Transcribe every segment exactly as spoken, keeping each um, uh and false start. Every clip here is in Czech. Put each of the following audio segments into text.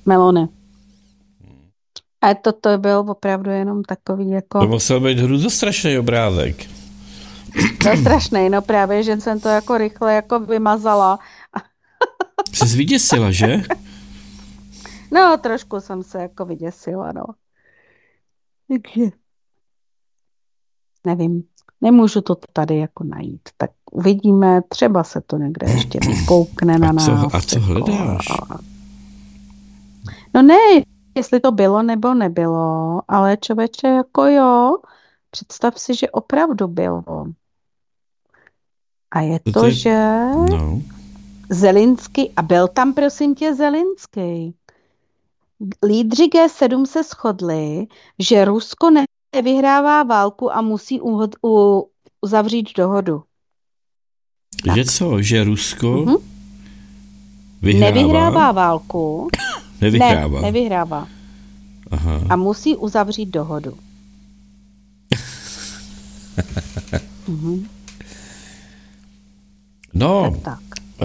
Melony. A to, to byl opravdu jenom takový jako... To musel být hrůzostrašný obrázek. To strašný, no právě, že jsem to jako rychle jako vymazala. Jsi jsi vyděsila, že? No, trošku jsem se jako vyděsila, no. Takže... Nevím, nemůžu to tady jako najít. Tak uvidíme, třeba se to někde ještě vykoukne na a co, nás. A co hledáš? Jako... No ne, jestli to bylo nebo nebylo, ale člověče jako jo, představ si, že opravdu bylo. A je to, to je... že no. Zelinský, a byl tam prosím tě Zelinský. Lídři G sedm se shodli, že Rusko nevyhrává válku a musí uhod, u, uzavřít dohodu. Že co? Že Rusko mm-hmm. vyhrává? Nevyhrává válku. Nevyhrává. Ne, nevyhrává. Aha. A musí uzavřít dohodu. mm-hmm. No, tak, tak.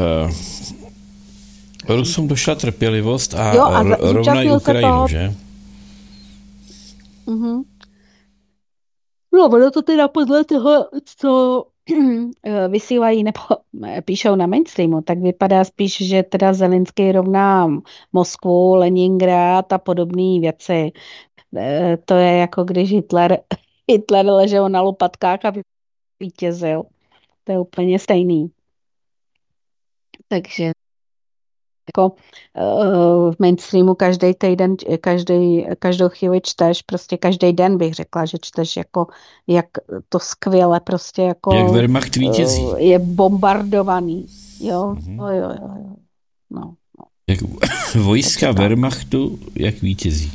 Uh, Rusům došla trpělivost a, jo, a r- rovnají Ukrajinu, toho... že? Mm-hmm. No, ono to teda podle toho, co vysílají nebo píšou na mainstreamu, tak vypadá spíš, že teda Zelinský rovná Moskvu, Leningrad a podobné věci. To je jako když Hitler, Hitler ležel na lopatkách a vítězil. To je úplně stejný. Takže jako uh, v mainstreamu každý týden, každý, každou chvíli čteš, prostě každý den bych řekla, že čteš jako, jak to skvěle prostě jako jak Wehrmacht vítězí. Uh, je bombardovaný. Jo, mm-hmm. jo, jo, jo. No, no. Jak vojska Wehrmachtu, jak vítězí.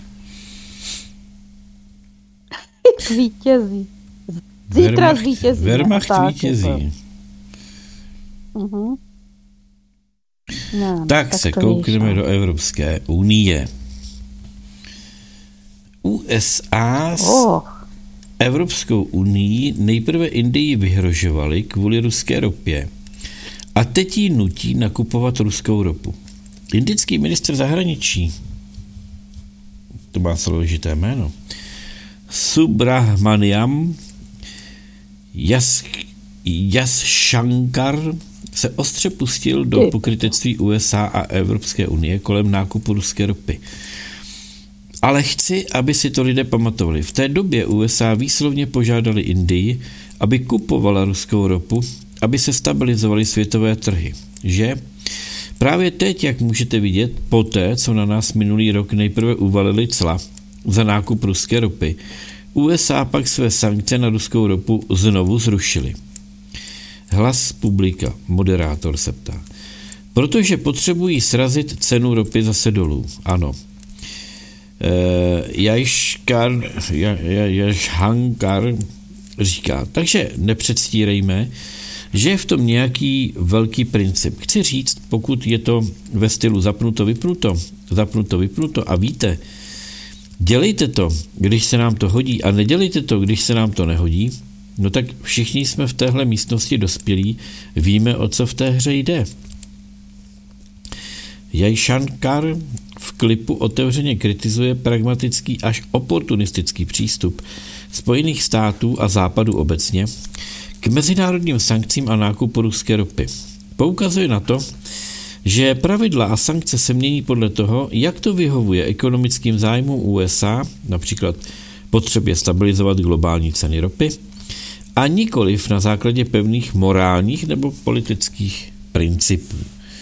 Jak vítězí. Zítra zvítězí. Wehrmacht vítězí. Mhm. No, tak, tak se koukneme víš, do Evropské unie. U S A s oh. Evropskou unii nejprve Indii vyhrožovali kvůli ruské ropě a teď jí nutí nakupovat ruskou ropu. Indický ministr zahraničí, to má složité jméno, Subrahmanyam Jas, Jaishankar se ostře pustil do pokrytectví U S A a Evropské unie kolem nákupu ruské ropy. Ale chci, aby si to lidé pamatovali. V té době U S A výslovně požádali Indii, aby kupovala ruskou ropu, aby se stabilizovaly světové trhy. Že? Právě teď, jak můžete vidět, poté, co na nás minulý rok nejprve uvalili cla za nákup ruské ropy, U S A pak své sankce na ruskou ropu znovu zrušili. Hlas publika, moderátor se ptá. Protože potřebují srazit cenu ropy zase dolů. Ano. E, Jaiškar, Jaishankar říká, takže nepředstírejme, že je v tom nějaký velký princip. Chci říct, pokud je to ve stylu zapnuto, vypnuto, zapnuto, vypnuto a víte, dělejte to, když se nám to hodí a nedělejte to, když se nám to nehodí, no tak všichni jsme v téhle místnosti dospělí, víme, o co v té hře jde. Jaishankar v klipu otevřeně kritizuje pragmatický až oportunistický přístup Spojených států a Západu obecně k mezinárodním sankcím a nákupu ruské ropy. Poukazuje na to, že pravidla a sankce se mění podle toho, jak to vyhovuje ekonomickým zájmům U S A, například potřebě stabilizovat globální ceny ropy, a nikoliv na základě pevných morálních nebo politických principů.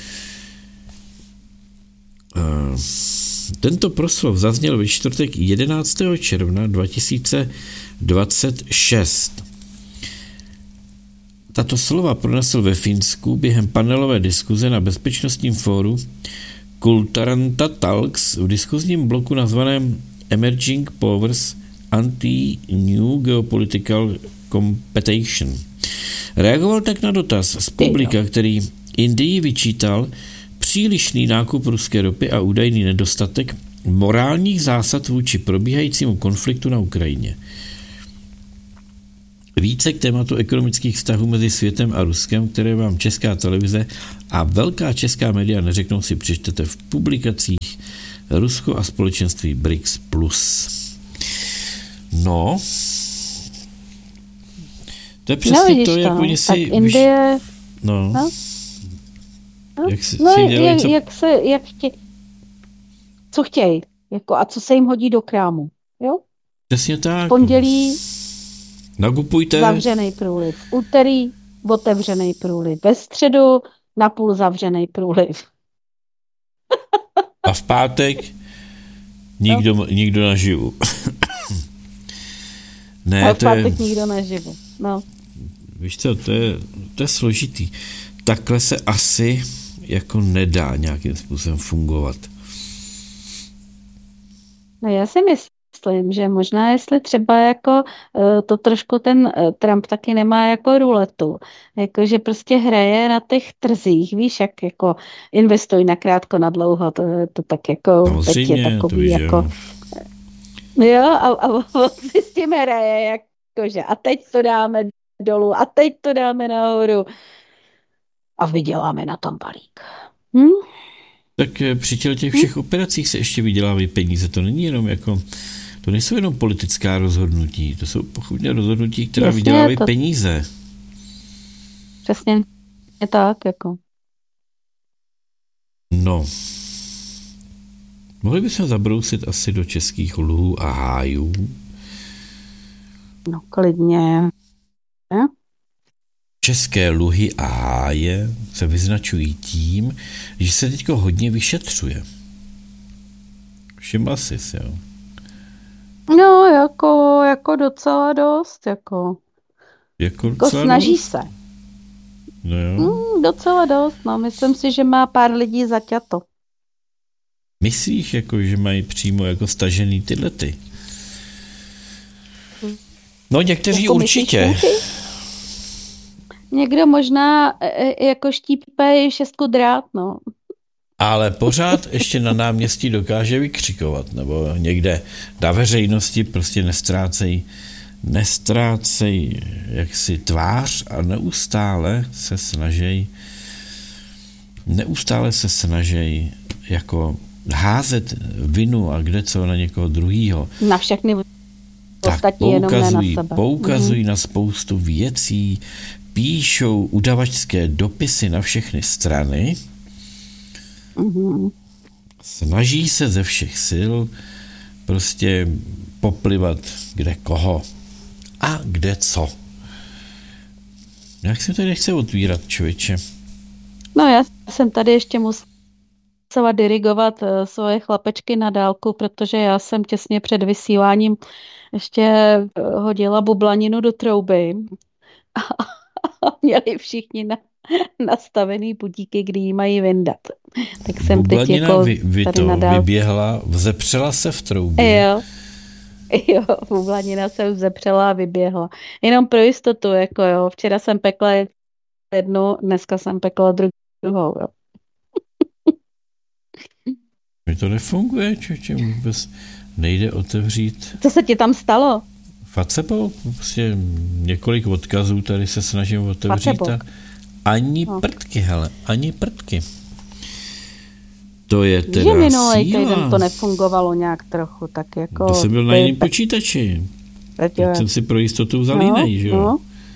Tento proslov zazněl ve čtvrtek jedenáctého června dva tisíce dvacet šest. Tato slova pronesl ve Finsku během panelové diskuze na bezpečnostním fóru Kultaranta Talks v diskuzním bloku nazvaném Emerging Powers Anti-New Geopolitical Competition. Reagoval tak na dotaz z publika, který Indii vyčítal přílišný nákup ruské ropy a údajný nedostatek morálních zásad vůči probíhajícímu konfliktu na Ukrajině. Více k tématu ekonomických vztahů mezi světem a Ruskem, které vám Česká televize a velká česká média neřeknou, si přečtete v publikacích Rusko a společenství B R I C S plus. No, to je přesně no, to, jak no. oni si... Tak Indie... No, no. No, jak si, no si jak, něco... jak se, jak chtě, co chtějí, jako a co se jim hodí do krámu, jo? Přesně tak. V pondělí nakupujte. Zavřený průliv, v úterý otevřený průliv, ve středu napůl zavřený průliv. A v pátek nikdo, no. nikdo naživu. Ne, a v to pátek je... nikdo naživu, no. Víš co, to je, to je složitý. Takhle se asi jako nedá nějakým způsobem fungovat. No já si myslím, že možná jestli třeba jako to trošku ten Trump taky nemá jako ruletu, jako že prostě hraje na těch trzích, víš, jak jako investuj na krátko, na dlouho, to, to tak jako teď je takový jako jo, a, a on si s tím hraje, jakože a teď to dáme dolů a teď to dáme nahoru a vyděláme na tom balík. Hm? Tak při těch všech hm? operacích se ještě vydělávají peníze, to není jenom jako, to nejsou jenom politická rozhodnutí, to jsou pochopně rozhodnutí, která Jasně, vydělávají to... peníze. Přesně je tak, jako. No. Mohli bychom zabrousit asi do českých luhů a hájů. No, klidně. Ne? České luhy a háje se vyznačují tím, že se teďko hodně vyšetřuje. Všimla jsi si, jo? No, jako, jako docela dost, jako. Jako, jako snaží dost? se. No jo. Mm, docela dost, no. Myslím si, že má pár lidí zaťato. Myslíš, jako, že mají přímo jako stažený tyhle ty? No, někteří jako určitě. Myslíš, někdo možná jako štípe šestku drát, no. Ale pořád ještě na náměstí dokáže vykřikovat, nebo někde na veřejnosti prostě nestrácej, nestrácej jaksi tvář a neustále se snaží, neustále se snaží jako házet vinu a kde co na někoho druhýho. Na všechny ostatní, jenom ne na sebe. Poukazují mm-hmm. na spoustu věcí, píšou udavačské dopisy na všechny strany, mm-hmm. snaží se ze všech sil prostě poplivat kde koho a kde co. Jak se to nechce otvírat, člověče? No já jsem tady ještě musela dirigovat svoje chlapečky na dálku, protože já jsem těsně před vysíláním ještě hodila bublaninu do trouby a měli všichni na, nastavený budíky, kdy ji mají vyndat. Tak jsem Bublanina teď jako vy, vy tady to nadal... vyběhla, vzepřela se v troubě. Jo, jo, bublanina se vzepřela a vyběhla. Jenom pro jistotu, jako jo, včera jsem pekla jednu, dneska jsem pekla druhou, jo. Mi to nefunguje, člověče, vůbec nejde otevřít. Co se ti tam stalo? Facepou, prostě několik odkazů tady se snažím otevřít a ani no. prtky, hele, ani prtky. To je teda síla. Že minulej týden to nefungovalo nějak trochu, tak jako... To jsem byl na jiném počítači. Tak jsem si pro jistotu vzal no, jiný, že jo? No.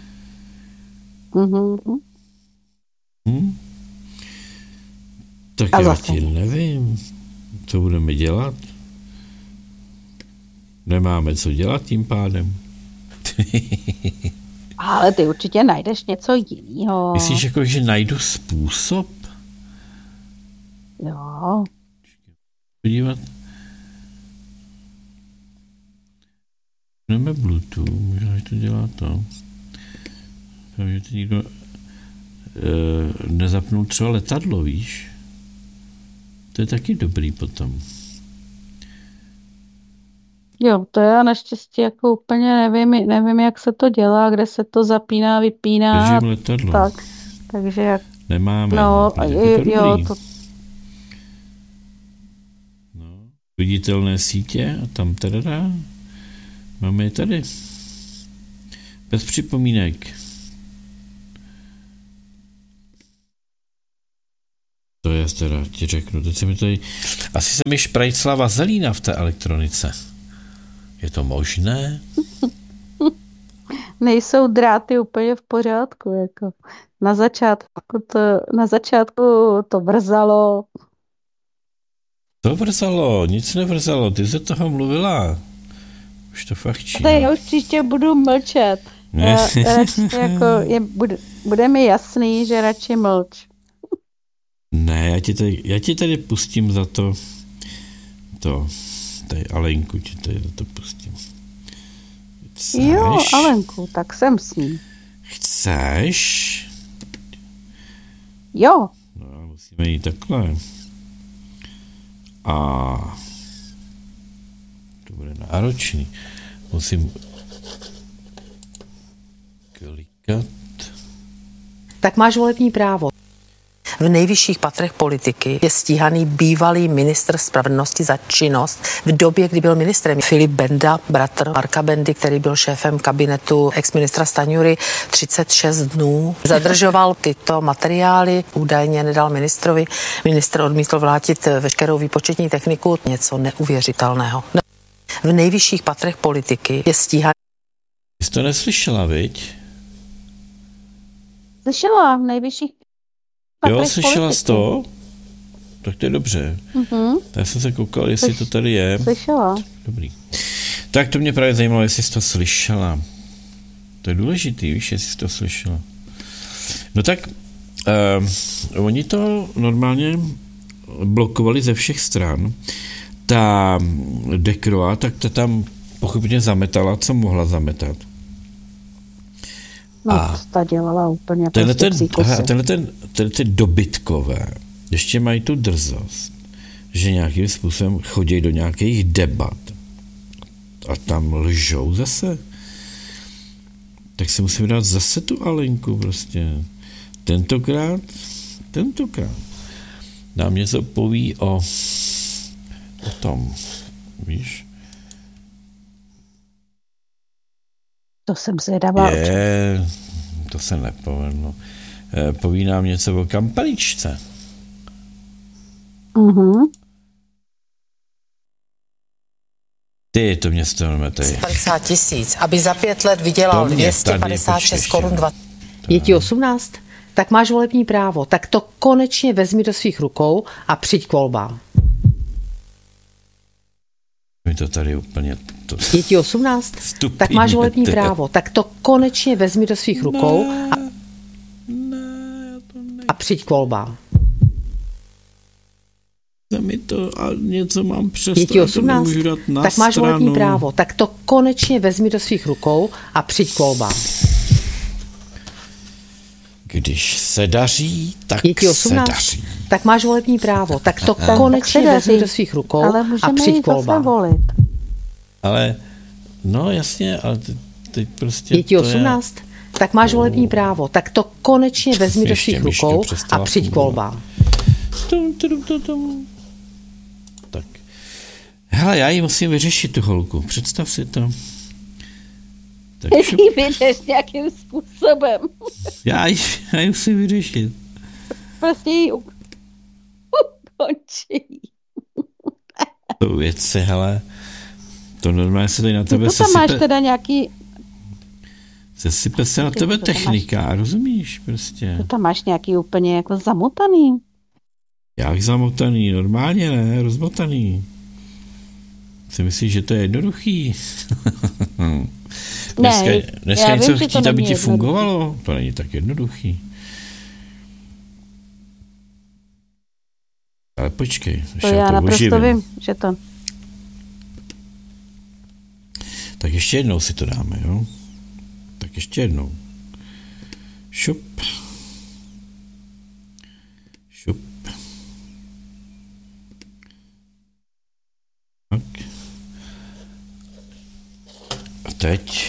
Mm-hmm. Hm? Tak a já ti nevím, co budeme dělat. Nemáme co dělat tím pádem. Ale ty určitě najdeš něco jiného. Myslíš, jako, že najdu způsob? Jo. Podívat. Jdeme Bluetooth, možná, že to dělá to. Takže ty nikdo e, nezapnul třeba letadlo, víš? To je taky dobrý potom. Jo, to já naštěstí jako úplně nevím, nevím, jak se to dělá, kde se to zapíná, vypíná. Režim letadlo. Tak, takže jak... Nemáme. No, no, jo, jo, to... No, viditelné sítě a tam teda máme je tady. Bez připomínek. To je Zaraz teda ti řeknu, teď se mi tady... Asi se mi šprajcla vazelína v té elektronice. Je to možné? Nejsou dráty úplně v pořádku, jako na začátku to, na začátku to vrzalo. To vrzalo, nic nevrzalo, ty se toho mluvila. Už to fachčí. Tak já už příště budu mlčet. Já, radši jako je, bude, bude mi jasný, že radši mlč. Ne, já ti tady, já ti tady pustím za to, to, tady Alenku ti tady za to pustím. Chceš? Jo, Alenku, tak jsem s ní. Chceš? Jo. No, musíme jít takhle. A to bude náročný. Musím klikat. Tak máš volební právo. V nejvyšších patrech politiky je stíhaný bývalý ministr spravedlnosti za činnost v době, kdy byl ministrem. Filip Benda, bratr Marka Bendy, který byl šéfem kabinetu exministra Stanjury třicet šest dnů. Zadržoval tyto materiály, údajně nedal ministrovi. Ministr odmítl vrátit veškerou výpočetní techniku. Něco neuvěřitelného. V nejvyšších patrech politiky je stíhaný. Jsi to neslyšela, viď? Slyšela v nejvyšších Jo, slyšela jsi to? Tak to je dobře. Uh-huh. Já jsem se koukal, jestli Slyš, to tady je. Slyšela. Dobrý. Tak to mě právě zajímalo, jestli jsi to slyšela. To je důležitý, víš, jestli jsi to slyšela. No tak, uh, oni to normálně blokovali ze všech stran. Ta Dekroa, tak ta tam pochopně zametala, co mohla zametat. No, a ta dělala úplně tenhle prostě ten, aha, tenhle ten, tenhle ten dobytkové ještě mají tu drzost, že nějakým způsobem chodí do nějakých debat a tam lžou zase. Tak si musím dát zase tu Alenku prostě. Tentokrát, tentokrát nám něco poví o, o tom, víš? To jsem zvědavá. Je, to se nepovedlo. Poví nám něco o kampaničce. Mhm. Ty, to mě stane tady. padesát tisíc, aby za pět let vydělal dvě stě padesát šest korun dvacet. Je ti osmnáct? Tak máš volební právo. Tak to konečně vezmi do svých rukou a přijď k volbám. Mi to tady úplně... To... Je ti osmnáct? Stupí, tak máš volební ty... právo. Tak to konečně vezmi do svých rukou a, ne, já to a přijď k volbám. Mi to a něco mám přes Je ti osmnáct? Na tak máš stranu. volební právo. Tak to konečně vezmi do svých rukou a přijď k volbám. Když se daří, tak Je ti osmnáct? se daří. Tak máš volební právo. Tak to a, konečně vezmi do svých rukou a přijď k volbám. Volit. Ale, no jasně, ale teď, teď prostě... Je ti osmnáct? Je... Tak máš oh. volební právo. Tak to konečně vezmi do svých rukou a přijď k volbám. Tak. Hele, já ji musím vyřešit, tu holku. Představ si to. Tak šup... ji vyřeš nějakým způsobem. Já ji, já ji musím vyřešit. Prostě ji ukončí. To věci, hele. To normálně se tady na tebe sesype... To máš teda nějaký... Sesype se na tebe to technika, máš... rozumíš prostě. To tam máš nějaký úplně jako zamotaný. Jak zamotaný? Normálně ne, rozmotaný. Si myslíš, že to je jednoduchý? dneska ne, dneska něco vím, chtít, aby ti fungovalo? To není tak jednoduchý. Ale počkej. To já to naprosto oživím. vím, že to... Tak ještě jednou si to dáme, jo? Tak ještě jednou. Šup. Šup. Tak. A teď.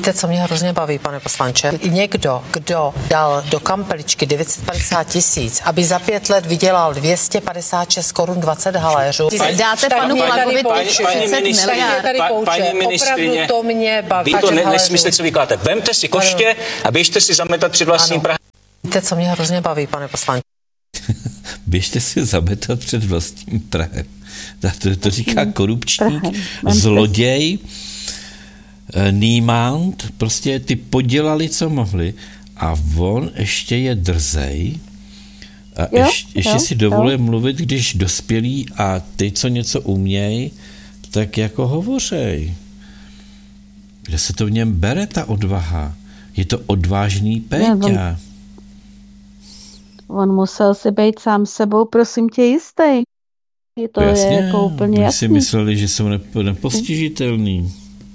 Víte, co mě hrozně baví, pane poslanče? Někdo, kdo dal do kampeličky devět set padesát tisíc, aby za pět let vydělal dvě stě padesát šest korun dvacet haléřů. Dáte panu Plagovi třicet miliard. Paní ministryně, to mě baví. Vy to ne, nesmysl, co vykládáte. Vemte si koště a běžte si zametat před vlastním Prahem. Víte, co mě hrozně baví, pane poslanče? Běžte si zametat před vlastním Prahem. To, to říká korupčník, zloděj, Niemand, prostě ty podělali, co mohli, a on ještě je drzej a jo, ještě, ještě jo, si dovoluje jo. mluvit, když dospělí a ty, co něco umějí, tak jako hovořej. Kde se to v něm bere, ta odvaha? Je to odvážný Péťa. On, on musel si být sám sebou, prosím tě, jistý. Je to jasně, je jako úplně jasný. si mysleli, že jsou nepostižitelný.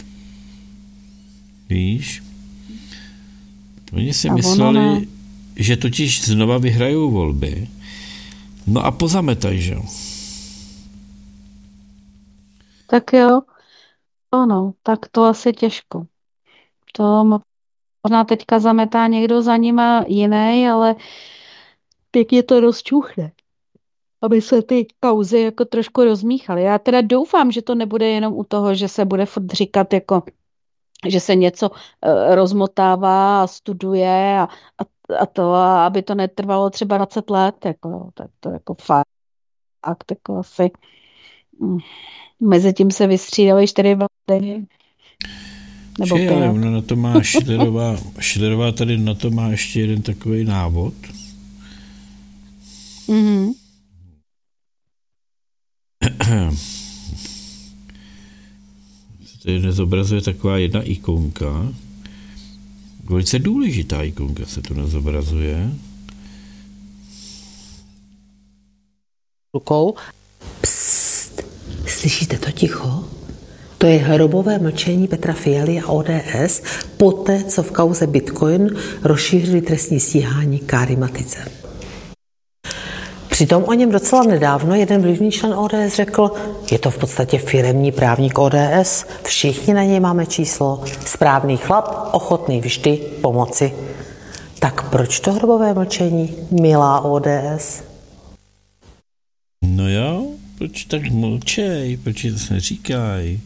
Víš? Oni si a mysleli, že totiž znova vyhrajou volby. No a pozametaj, že jo? Tak jo. Ano, tak to asi těžko. To možná teďka zametá někdo za nima jiný, ale pěkně to rozčuchne. Aby se ty kauzy jako trošku rozmíchaly. Já teda doufám, že to nebude jenom u toho, že se bude furt říkat jako, že se něco uh, rozmotává a studuje a, a, a to, a aby to netrvalo třeba dvacet let, jako, tak to jako fakt, jako asi mm, mezi tím se vystřídaly čtyři vlády. Nebo Či, ale ona na to má Schillerová, Schillerová tady na to má ještě jeden takový návod. Mhm. Tady nezobrazuje taková jedna ikonka. Velice důležitá ikonka se tu nezobrazuje. Rukou. Psst, slyšíte to ticho? To je hrobové mlčení Petra Fialy a O D S poté, co v kauze Bitcoin rozšířili trestní stíhání Káry Matice. Přitom o něm docela nedávno jeden vlivný člen O D S řekl, je to v podstatě firemní právník O D S, všichni na něj máme číslo, správný chlap, ochotný vždy pomoci. Tak proč to hrobové mlčení, milá O D S? No jo, proč tak mlčej, proč to se neříkají?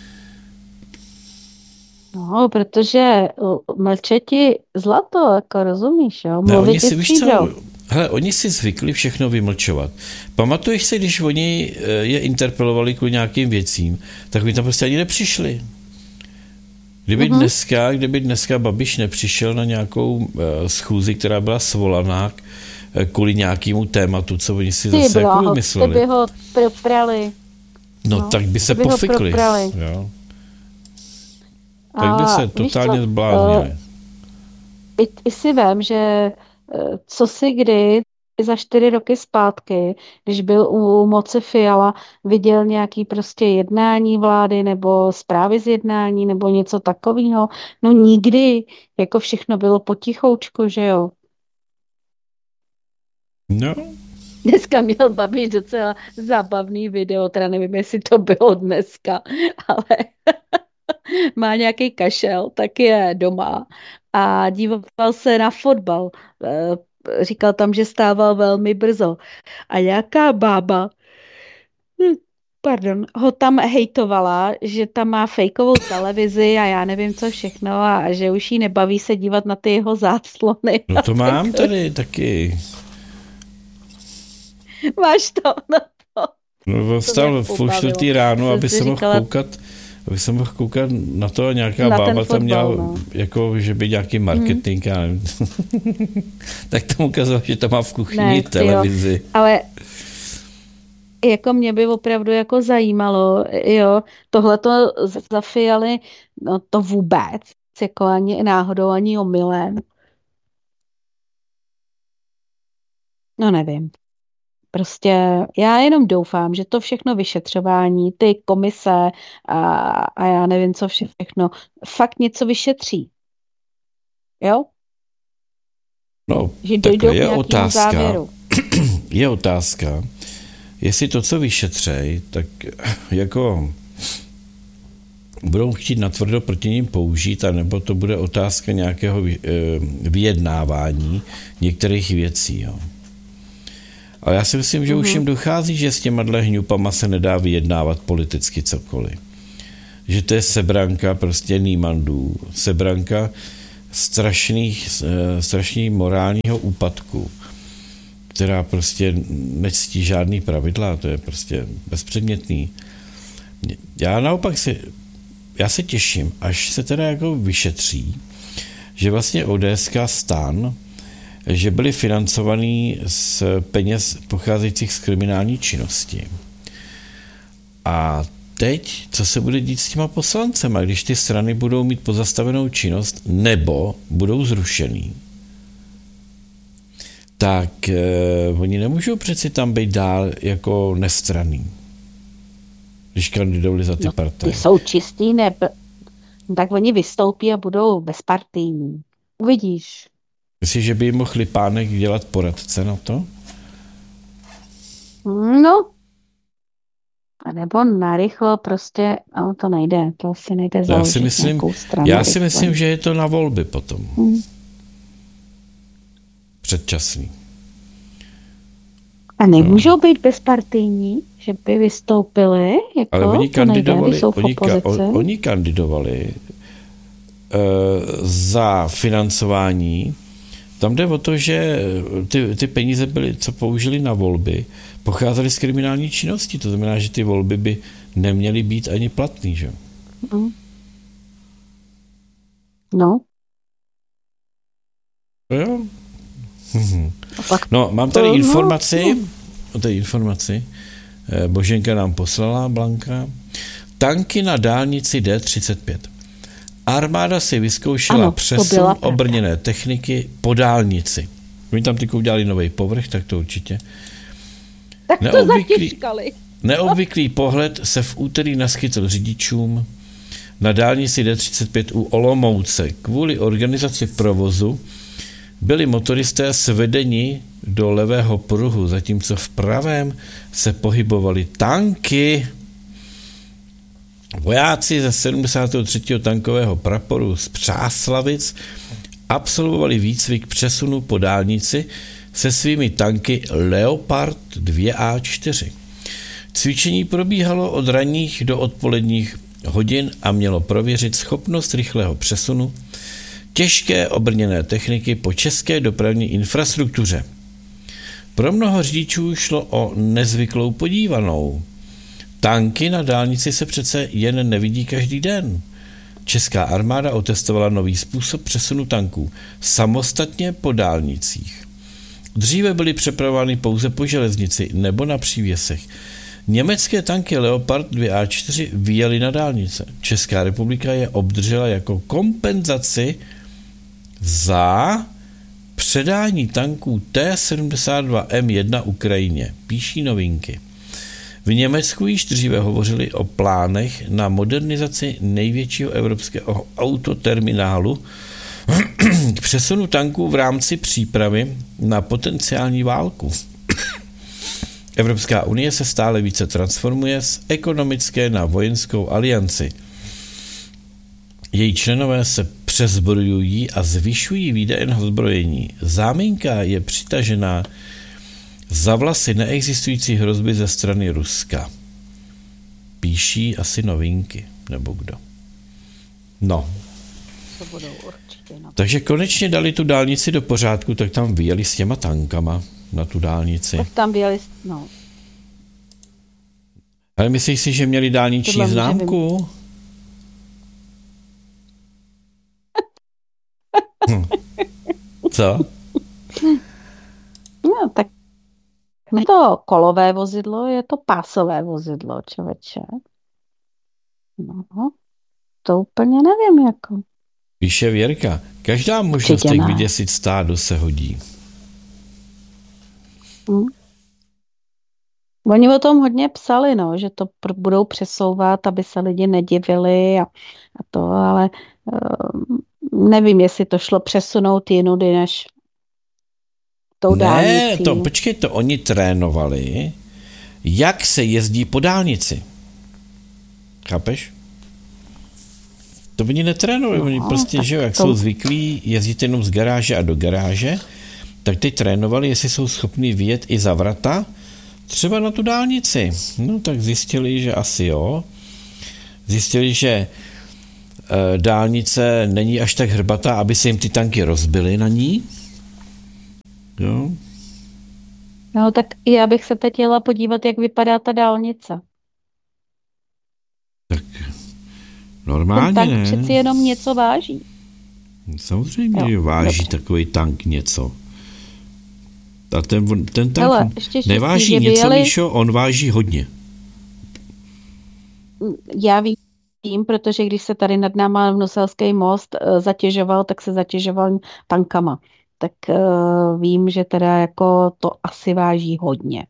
No, protože mlčeti zlato, jako rozumíš, jo? Ne, oni si, víš co, hele, oni si zvykli všechno vymlčovat. Pamatuješ si, když oni je interpelovali kvůli nějakým věcím, tak oni tam prostě ani nepřišli. Kdyby, mm-hmm. dneska, kdyby dneska Babiš nepřišel na nějakou uh, schůzi, která byla svolaná uh, kvůli nějakému tématu, co oni si ty zase jako vymysleli. Ty by ho proprali. No, no tak by se by pofikli. Jo. Tak by se totálně zbláznili. I, I si vem, že co si kdy za čtyři roky zpátky, když byl u moci Fiala, viděl nějaký prostě jednání vlády nebo zprávy z jednání nebo něco takového. No nikdy, jako všechno bylo potichoučku, že jo? No. Dneska měl Babiš docela zábavný video, teda nevím, jestli to bylo dneska, ale má nějaký kašel, tak je doma a díval se na fotbal. Říkal tam, že stával velmi brzo. A nějaká bába, pardon, ho tam hejtovala, že tam má fejkovou televizi a já nevím co všechno a že už jí nebaví se dívat na ty jeho záclony. No to mám tady taky. Máš to na to. No vstal v půl čtvrtý ráno, aby se mohl koukat aby jsem mohl koukat na to a nějaká na bába tam měla, no. Jako, že by nějaký marketing, hmm. já nevím. Tak tam ukazoval, že tam má v kuchyni ne, televizi. Jo. Ale jako mě by opravdu jako zajímalo, jo, tohleto za Fialy, no to vůbec, jako ani náhodou, ani omylem. No nevím. Prostě já jenom doufám, že to všechno vyšetřování, ty komise a, a já nevím, co všechno, fakt něco vyšetří. Jo? No, takhle je otázka, závěru. je otázka, jestli to, co vyšetřej, tak jako budou chtít natvrdo proti nim použít, anebo to bude otázka nějakého vyjednávání některých věcí. Jo. Ale já si myslím, že mm-hmm. už jim dochází, že s těma hňupama se nedá vyjednávat politicky cokoliv. Že to je sebranka prostě nímandů, sebranka strašných, strašných morálního úpadku, která prostě nectí žádný pravidla, to je prostě bezpředmětný. Já naopak si, já se těším, až se teda jako vyšetří, že vlastně ó dé es ká STAN, že byly financovaný z peněz pocházejících z kriminální činnosti. A teď, co se bude dít s těma poslancema, když ty strany budou mít pozastavenou činnost nebo budou zrušený, tak eh, oni nemůžou přeci tam být dál jako nestranný, když kandidovali za ty no, partaje. Ty jsou čistý, ne, tak oni vystoupí a budou bezpartijní. Uvidíš. Myslíš, že by jim mohl Lipánek dělat poradce na to? No, a nebo narychlo prostě, ale to nejde, to si nejde založit já si myslím, nějakou stranu. Já si myslím, že je to na volby potom. Hmm. Předčasný. A nemůžou no. být bezpartijní, že by vystoupili? Jako, ale oni kandidovali, nejde, oni, ka, oni kandidovali uh, za financování. Tam jde o to, že ty, ty peníze byly, co použili na volby, pocházely z kriminální činnosti. To znamená, že ty volby by neměly být ani platný, že? Mm. No. Jo. No, mám tady informaci, no. tady informaci, Boženka nám poslala, Blanka. Tanky na dálnici D třicet pět. Armáda si vyzkoušela ano, přesun obrněné techniky po dálnici. Oni tam teď udělali nový povrch, tak to určitě. Tak to neobvyklý, zatěžkali. Neobvyklý pohled se v úterý naskytl řidičům na dálnici D třicet pět u Olomouce. Kvůli organizaci provozu byli motoristé svedeni do levého pruhu, zatímco v pravém se pohybovaly tanky. Vojáci ze sedmdesátého třetího tankového praporu z Přáslavic absolvovali výcvik přesunu po dálnici se svými tanky Leopard dva A čtyři. Cvičení probíhalo od ranních do odpoledních hodin a mělo prověřit schopnost rychlého přesunu těžké obrněné techniky po české dopravní infrastruktuře. Pro mnoho řidičů šlo o nezvyklou podívanou. Tanky na dálnici se přece jen nevidí každý den. Česká armáda otestovala nový způsob přesunu tanků samostatně po dálnicích. Dříve byly přepravovány pouze po železnici nebo na přívěsech. Německé tanky Leopard dva A čtyři vyjely na dálnice. Česká republika je obdržela jako kompenzaci za předání tanků T sedmdesát dva M jedna Ukrajině, píší Novinky. V Německu již dříve hovořili o plánech na modernizaci největšího evropského autoterminálu k přesunu tanků v rámci přípravy na potenciální válku. Evropská unie se stále více transformuje z ekonomické na vojenskou alianci. Její členové se přezbrojují a zvyšují výdaje na zbrojení. Záminka je přitažená za vlasy neexistující hrozby ze strany Ruska. Píší asi Novinky, nebo kdo. No. Takže konečně dali tu dálnici do pořádku, tak tam vyjeli s těma tankama na tu dálnici. Tak tam vyjeli, no. Ale myslíš si, že měli dálniční známku? Hm. Co? No, tak je to kolové vozidlo, je to pásové vozidlo, člověče. No, to úplně nevím, jako. Píše Věrka, každá možnost, jak vyděsit stádo, se hodí. Hmm. Oni o tom hodně psali, no, že to pr- budou přesouvat, aby se lidi nedivili a, a to, ale uh, nevím, jestli to šlo přesunout jinudy než tou ne, dálnicí. Ne, to počkej, to oni trénovali, jak se jezdí po dálnici. Chápeš? To oni netrénují, no, oni prostě, že jo, jak to... jsou zvyklí jezdit jenom z garáže a do garáže, tak teď trénovali, jestli jsou schopni vyjet i za vrata, třeba na tu dálnici. No tak zjistili, že asi jo. Zjistili, že e, dálnice není až tak hrbatá, aby se jim ty tanky rozbily na ní. Jo. No tak já bych se teď jela podívat, jak vypadá ta dálnice. Tak normálně, ten tank ne? přeci jenom něco váží. Samozřejmě, jo, váží dobře. Takový tank něco. A ten, ten tank hele, neváží štěstí, něco, vyjeli... Míšo, on váží hodně. Já vím, protože když se tady nad náma Noselský most zatěžoval, tak se zatěžoval tankama. Tak uh, vím, že teda jako to asi váží hodně.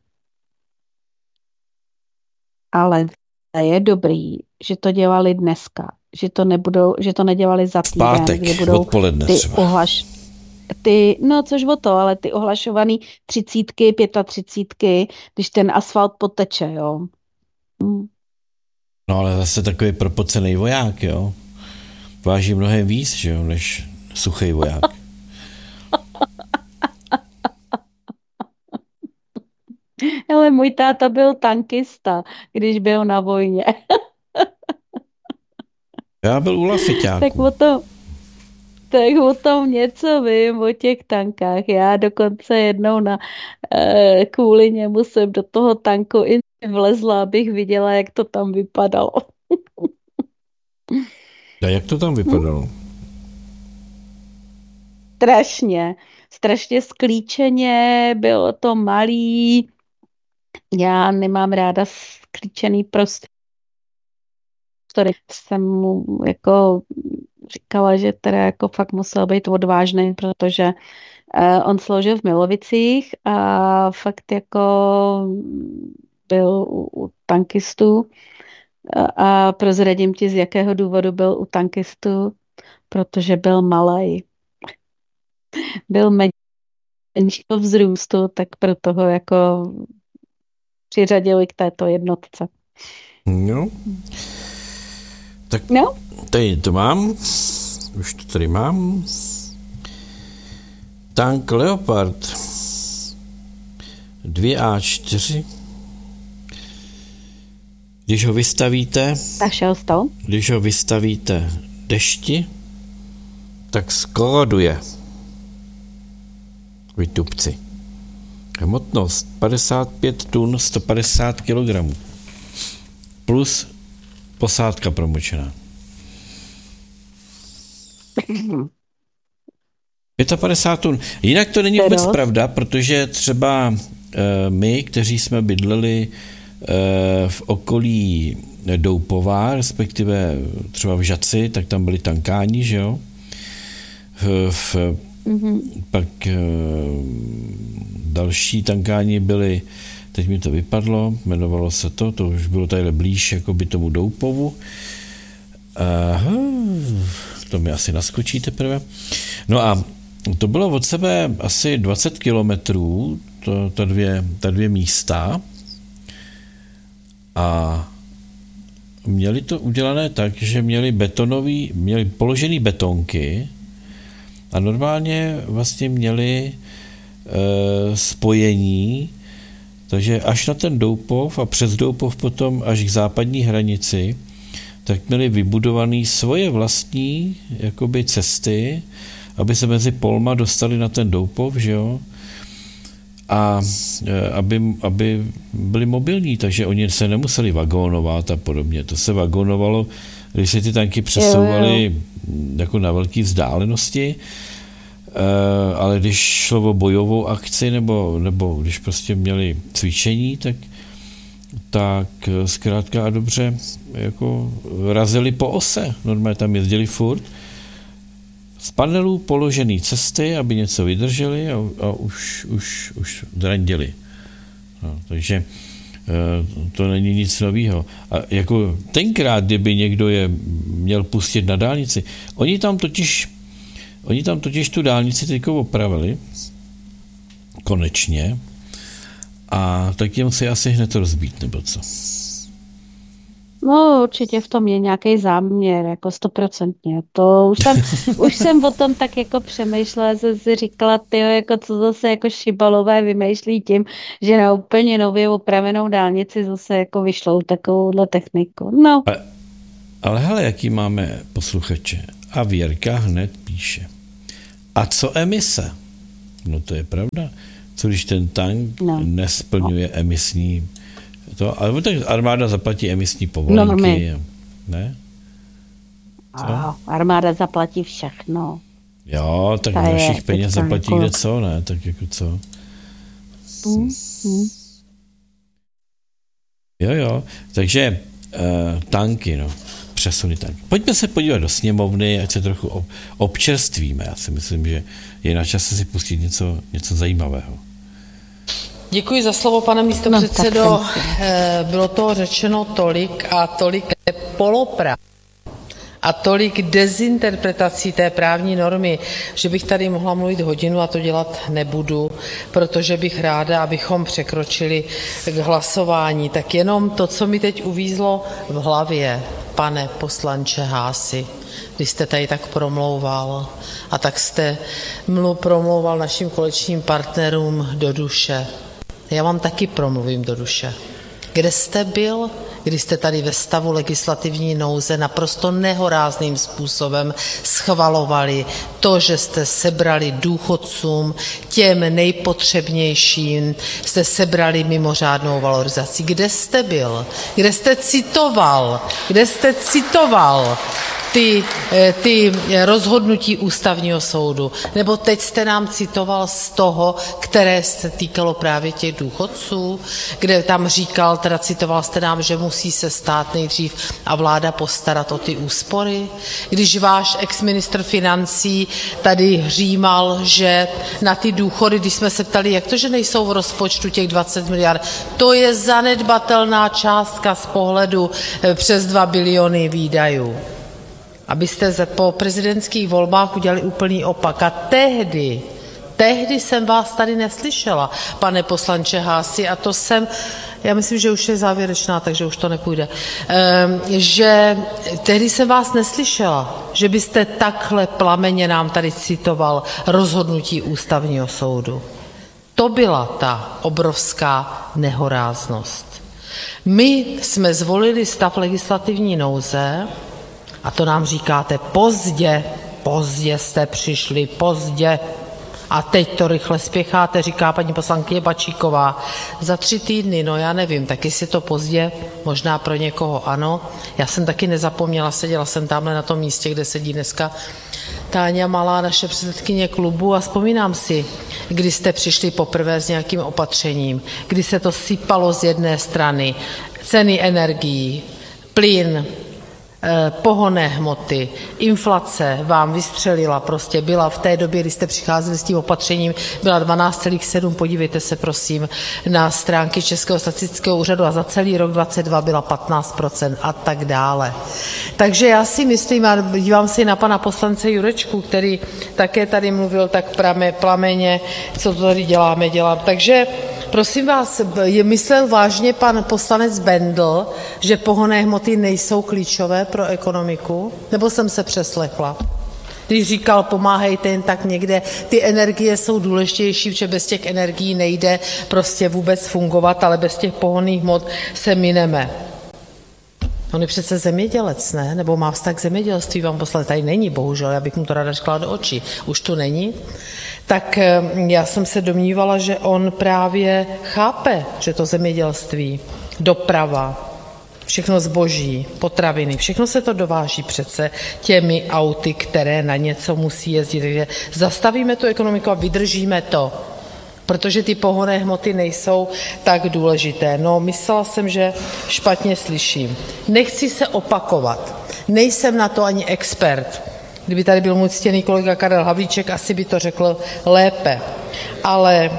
Ale je dobrý, že to dělali dneska, že to nebudou, že to nedělali za týden, pátek, kdy budou odpoledne ty třeba. ohlaš, ty, no což o to, ale ty ohlašovaný třicítky, pětatřicítky, když ten asfalt poteče, jo. Hm. No ale zase takový propocený voják, jo. Váží mnohem víc, že jo, než suchý voják. Ale můj táta byl tankista, když byl na vojně. Já byl u lafeťáků. Tak o tom, tak o tom něco vím, o těch tankách. Já dokonce jednou na, eh, kvůli němu jsem do toho tanku i vlezla, abych viděla, jak to tam vypadalo. A jak to tam vypadalo? Hm? Strašně. Strašně sklíčeně, bylo to malý. Já nemám ráda sklíčený prostory. Jsem mu jako říkala, že teda jako fakt musel být odvážný, protože uh, on sloužil v Milovicích a fakt jako byl u, u tankistů a, a prozradím ti, z jakého důvodu byl u tankistů, protože byl malej. Byl menšího vzrůstu, tak proto ho jako přiřadili k této jednotce. No. Tak no? tady to mám. Už to tady mám. Tank Leopard dvě á čtyři. Když ho vystavíte, když ho vystavíte dešti, tak skóduje. Vytupci. Hmotnost padesát pět tun, sto padesát kilogramů. Plus posádka promočená. padesát pět tun. Jinak to není vůbec pravda, protože třeba e, my, kteří jsme bydleli e, v okolí Doupova, respektive třeba v Žaci, tak tam byli tankáni, že jo? V, v, mm-hmm. Pak e, další tankáni byli, teď mi to vypadlo, jmenovalo se to, to už bylo tady blíž jakoby tomu Doupovu. Aha, to mi asi naskočí teprve. No a to bylo od sebe asi dvacet kilometrů, to, ta, dvě, ta dvě místa. A měli to udělané tak, že měli betonový, měli položený betonky a normálně vlastně měli e, spojení, takže až na ten Doupov a přes Doupov potom až k západní hranici, tak měli vybudované svoje vlastní jakoby cesty, aby se mezi polma dostali na ten Doupov, že jo? A aby, aby byli mobilní, takže oni se nemuseli vagónovat a podobně. To se vagónovalo, když se ty tanky přesouvaly jako na velké vzdálenosti, ale když šlo o bojovou akci nebo, nebo když prostě měli cvičení, tak tak zkrátka a dobře jako razili po ose. Normálně tam jezdili furt. Z panelů položený cesty, aby něco vydrželi a, a už, už, už drandili. No, takže to není nic nového. A jako tenkrát, kdyby někdo je měl pustit na dálnici, oni tam totiž oni tam totiž tu dálnici teďko opravili konečně a tak jim se asi hned rozbít, nebo co? No, určitě v tom je nějaký záměr, jako stoprocentně. To už jsem, už jsem o tom tak jako přemýšlela, jsem si říkala, tyjo, jako co zase jako šibalové vymýšlí tím, že na úplně nově opravenou dálnici zase jako vyšlou takovouhle techniku. No. Ale, ale hele, jaký máme posluchače. A Věrka hned píše. A co emise? No to je pravda. Co když ten tank no. nesplňuje no. emisní to, ale tak armáda zaplatí emisní povolenky. No, ne? A armáda zaplatí všechno. Jo, tak našich peněz zaplatí kde co, ne? Tak jako co? Hmm. Hmm. Jo, jo. Takže uh, tanky, no. Přesuny tanky. Pojďme se podívat do sněmovny, ať se trochu občerstvíme. Já si myslím, že je na čase si pustit něco, něco zajímavého. Děkuji za slovo, pane místopředsedo. No, bylo toho řečeno tolik a tolik polopravd a tolik dezinterpretací té právní normy, že bych tady mohla mluvit hodinu a to dělat nebudu, protože bych ráda, abychom překročili k hlasování. Tak jenom to, co mi teď uvízlo v hlavě, pane poslanče Haasi, když jste tady tak promlouval a tak jste mlu promlouval našim koaličním partnerům do duše. Já vám taky promluvím do duše. Kde jste byl, když jste tady ve stavu legislativní nouze naprosto nehorázným způsobem schvalovali to, že jste sebrali důchodcům, těm nejpotřebnějším, jste sebrali mimořádnou valorizaci. Kde jste byl? Kde jste citoval? Kde jste citoval? Ty, ty rozhodnutí ústavního soudu. Nebo teď jste nám citoval z toho, které se týkalo právě těch důchodců, kde tam říkal, teda citoval jste nám, že musí se stát nejdřív a vláda postarat o ty úspory. Když váš ex-ministr financí tady hřímal, že na ty důchody, když jsme se ptali, jak to, že nejsou v rozpočtu těch dvacet miliard, to je zanedbatelná částka z pohledu přes dva biliony výdajů. Abyste po prezidentských volbách udělali úplný opak. A tehdy, tehdy jsem vás tady neslyšela, pane poslanče Haasi, a to jsem, já myslím, že už je závěrečná, takže už to nepůjde, ehm, že tehdy jsem vás neslyšela, že byste takhle plameně nám tady citoval rozhodnutí ústavního soudu. To byla ta obrovská nehoráznost. My jsme zvolili stav legislativní nouze, a to nám říkáte pozdě, pozdě jste přišli, pozdě. A teď to rychle spěcháte, říká paní poslankyně Bačíková. Za tři týdny, no já nevím, tak jestli to pozdě, možná pro někoho ano. Já jsem taky nezapomněla, seděla jsem tamhle na tom místě, kde sedí dneska Táňa Malá, naše předsedkyně klubu, a vzpomínám si, kdy jste přišli poprvé s nějakým opatřením, kdy se to sypalo z jedné strany, ceny energií, plyn, pohonné hmoty, inflace vám vystřelila, prostě byla v té době, kdy jste přicházeli s tím opatřením, byla dvanáct celá sedm, podívejte se prosím na stránky Českého statistického úřadu a za celý rok dvacet dva byla patnáct procent a tak dále. Takže já si myslím, a dívám se na pana poslance Jurečku, který také tady mluvil tak plameně, co to tady děláme, dělám. Takže prosím vás, je myslel vážně pan poslanec Bendl, že pohonné hmoty nejsou klíčové pro ekonomiku? Nebo jsem se přeslechla? Když říkal, pomáhejte jen tak někde, ty energie jsou důležitější, protože bez těch energií nejde prostě vůbec fungovat, ale bez těch pohonných hmot se mineme. On je přece zemědělec, ne? Nebo má vztah k zemědělství, vám poslanec tady není, bohužel, já bych mu to ráda řekla do očí, už tu není. Tak já jsem se domnívala, že on právě chápe, že to zemědělství, doprava, všechno zboží, potraviny, všechno se to dováží přece těmi auty, které na něco musí jezdit. Takže zastavíme tu ekonomiku a vydržíme to, protože ty pohonné hmoty nejsou tak důležité. No, myslela jsem, že špatně slyším. Nechci se opakovat, nejsem na to ani expert. Kdyby tady byl můj ctěný kolega Karel Havlíček, asi by to řekl lépe. Ale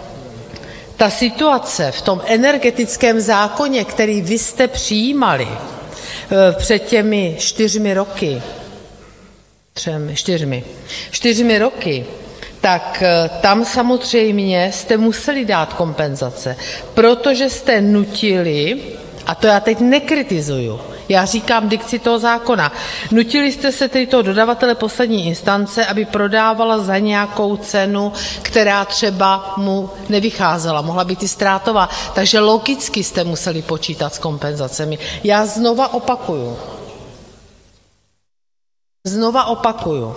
ta situace v tom energetickém zákoně, který vy jste přijímali před těmi čtyřmi roky, třemi, čtyřmi, čtyřmi roky, tak tam samozřejmě jste museli dát kompenzace, protože jste nutili, a to já teď nekritizuju, Já říkám dikci toho zákona. Nutili jste se tedy toho dodavatele poslední instance, aby prodávala za nějakou cenu, která třeba mu nevycházela, mohla být i ztrátová. Takže logicky jste museli počítat s kompenzacemi. Já znova opakuju. Znova opakuju.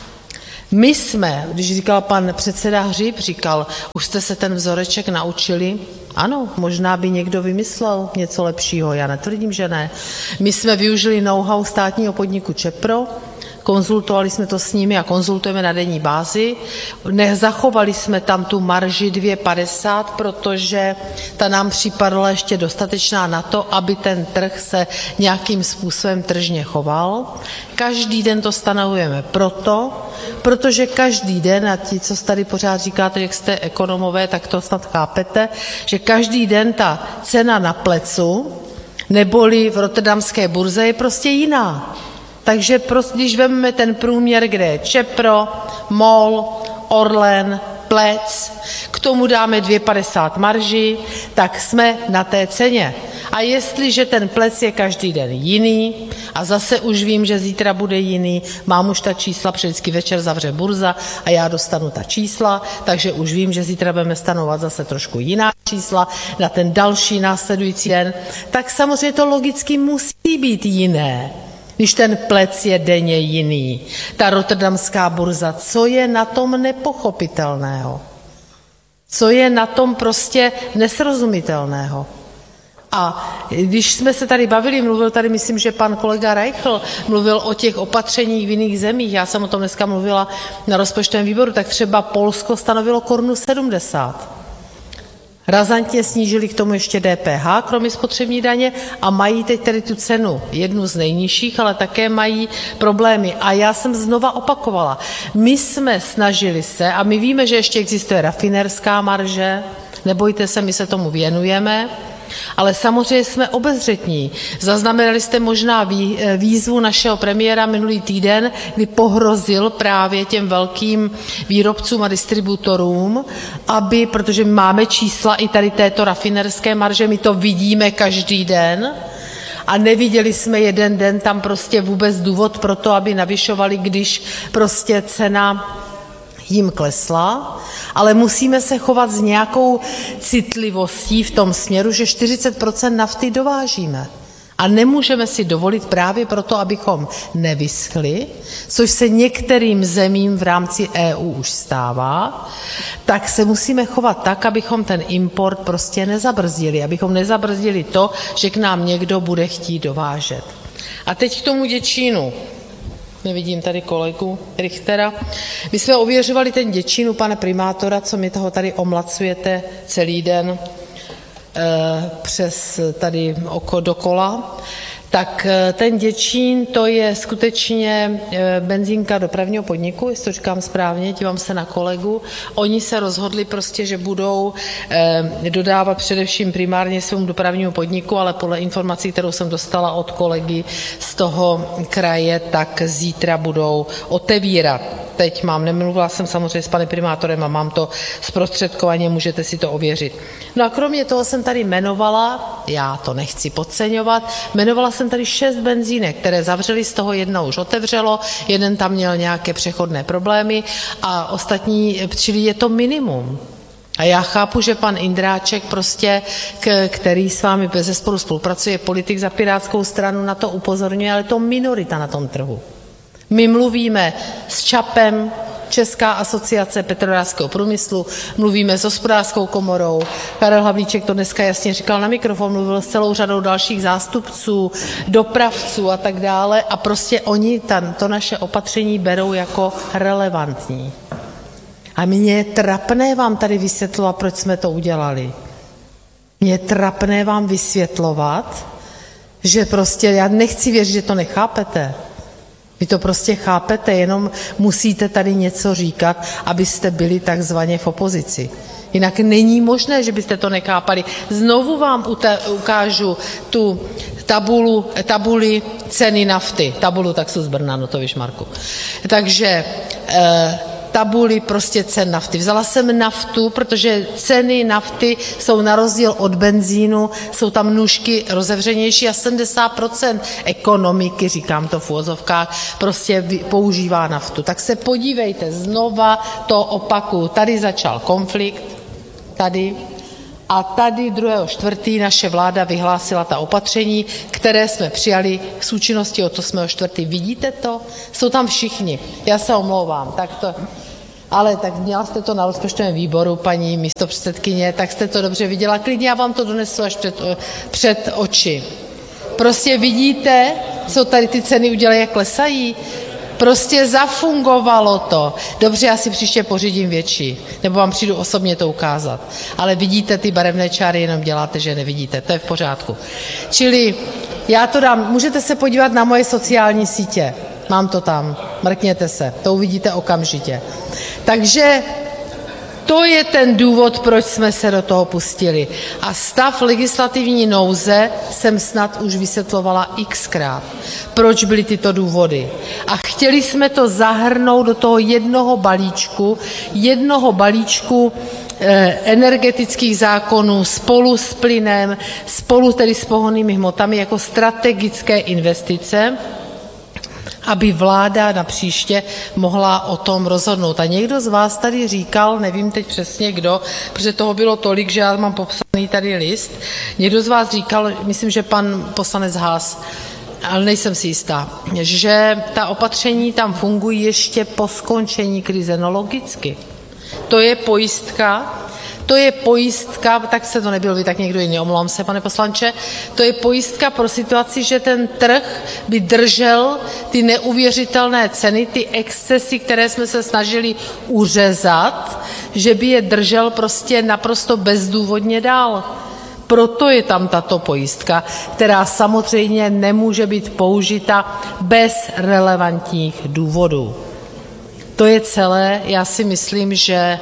My jsme, když říkal pan předseda Hřib, říkal, už jste se ten vzoreček naučili? Ano, možná by někdo vymyslel něco lepšího, já netvrdím, že ne. My jsme využili know-how státního podniku Čepro, konzultovali jsme to s nimi a konzultujeme na denní bázi. Nezachovali jsme tam tu marži dvě padesát, protože ta nám připadala ještě dostatečná na to, aby ten trh se nějakým způsobem tržně choval. Každý den to stanovujeme proto, protože každý den, a ti, co tady pořád říkáte, jak jste ekonomové, tak to snad chápete, že každý den ta cena na plecu, neboli v rotterdamské burze, je prostě jiná. Takže prostě, když vezmeme ten průměr, kde je Čepro, MOL, Orlen, Plec, k tomu dáme dvě padesát marži, tak jsme na té ceně. A jestliže ten Plec je každý den jiný, a zase už vím, že zítra bude jiný, mám už ta čísla, protože vždycky večer zavře burza a já dostanu ta čísla, takže už vím, že zítra budeme stanovat zase trošku jiná čísla na ten další následující den, tak samozřejmě to logicky musí být jiné, když ten Plec je denně jiný. Ta rotterdamská burza, co je na tom nepochopitelného? Co je na tom prostě nesrozumitelného? A když jsme se tady bavili, mluvil tady, myslím, že pan kolega Reichl mluvil o těch opatřeních v jiných zemích, já jsem o tom dneska mluvila na rozpočtovém výboru, tak třeba Polsko stanovilo korunu sedmdesát. Razantně snížili k tomu ještě D P H, kromě spotřební daně, a mají teď tedy tu cenu jednu z nejnižších, ale také mají problémy. A já jsem znova opakovala, my jsme snažili se, a my víme, že ještě existuje rafinérská marže, nebojte se, my se tomu věnujeme, ale samozřejmě jsme obezřetní. Zaznamenali jste možná výzvu našeho premiéra minulý týden, kdy pohrozil právě těm velkým výrobcům a distributorům, aby, protože máme čísla i tady této rafinerské marže, my to vidíme každý den, a neviděli jsme jeden den tam prostě vůbec důvod pro to, aby navyšovali, když prostě cena jim klesla, ale musíme se chovat s nějakou citlivostí v tom směru, že čtyřicet procent nafty dovážíme. A nemůžeme si dovolit právě proto, abychom nevyschli, což se některým zemím v rámci E U už stává, tak se musíme chovat tak, abychom ten import prostě nezabrzdili, abychom nezabrzdili to, že k nám někdo bude chtít dovážet. A teď k tomu Děčínu. Nevidím tady kolegu Richtera. My jsme ověřovali ten Děčín u pana primátora, co mi toho tady omlacujete celý den e, přes tady oko dokola. Tak ten Děčín, to je skutečně benzínka dopravního podniku, jestli to říkám správně, dívám se na kolegu. Oni se rozhodli prostě, že budou dodávat především primárně svému dopravnímu podniku, ale podle informací, kterou jsem dostala od kolegy z toho kraje, tak zítra budou otevírat. Teď mám, nemluvila jsem samozřejmě s panem primátorem a mám to zprostředkovaně, můžete si to ověřit. No a kromě toho jsem tady jmenovala, já to nechci podceňovat, jmenovala jsem tady šest benzínek, které zavřely, z toho jedno už otevřelo, jeden tam měl nějaké přechodné problémy a ostatní, čili je to minimum. A já chápu, že pan Indráček prostě, který s vámi bezesporu spolupracuje, politik za Pirátskou stranu, na to upozorňuje, ale to minorita na tom trhu. My mluvíme s ČAPem, Česká asociace petrolejářského průmyslu, mluvíme s hospodářskou komorou, Karel Havlíček to dneska jasně říkal na mikrofon, mluvil s celou řadou dalších zástupců, dopravců a tak dále a prostě oni tam to naše opatření berou jako relevantní. A mě je trapné vám tady vysvětlovat, proč jsme to udělali. Mě je trapné vám vysvětlovat, že prostě já nechci věřit, že to nechápete. Vy to prostě chápete, jenom musíte tady něco říkat, abyste byli takzvaně v opozici. Jinak není možné, že byste to nechápali. Znovu vám ukážu tu tabulu, tabuli ceny nafty. Tabulu, tak jsou z Brna, no to víš, Marku. Takže tabuli prostě cen nafty. Vzala jsem naftu, protože ceny nafty jsou na rozdíl od benzínu, jsou tam nůžky rozevřenější a sedmdesát procent ekonomiky, říkám to v uvozovkách, prostě používá naftu. Tak se podívejte, znova to opakuju. Tady začal konflikt, tady. A tady druhého čtvrtého naše vláda vyhlásila ta opatření, které jsme přijali s účinností od osmého čtvrtého Vidíte to? Jsou tam všichni. Já se omlouvám. Tak to, ale tak měla jste to na rozpočtovém výboru, paní místopředsedkyně, tak jste to dobře viděla. Klidně já vám to donesu až před, před oči. Prostě vidíte, co tady ty ceny udělají, jak klesají? Prostě zafungovalo to. Dobře, já si příště pořídím větší, nebo vám přijdu osobně to ukázat. Ale vidíte ty barevné čáry, jenom děláte, že nevidíte. To je v pořádku. Čili já to dám, můžete se podívat na moje sociální sítě. Mám to tam, mrkněte se, to uvidíte okamžitě. Takže to je ten důvod, proč jsme se do toho pustili. A stav legislativní nouze jsem snad už vysvětlovala xkrát, proč byly tyto důvody. A chtěli jsme to zahrnout do toho jednoho balíčku, jednoho balíčku eh, energetických zákonů spolu s plynem, spolu tedy s pohonnými hmotami jako strategické investice, aby vláda napříště mohla o tom rozhodnout. A někdo z vás tady říkal, nevím teď přesně kdo, protože toho bylo tolik, že já mám popsaný tady list, někdo z vás říkal, myslím, že pan poslanec Haas, ale nejsem si jistá, že ta opatření tam fungují ještě po skončení krize. No logicky. To je pojistka, to je pojistka, tak se to nebyl vy, tak někdo jiný, omlouvám se, pane poslanče, to je pojistka pro situaci, že ten trh by držel ty neuvěřitelné ceny, ty excesy, které jsme se snažili uřezat, že by je držel prostě naprosto bezdůvodně dál. Proto je tam tato pojistka, která samozřejmě nemůže být použita bez relevantních důvodů. To je celé, já si myslím, že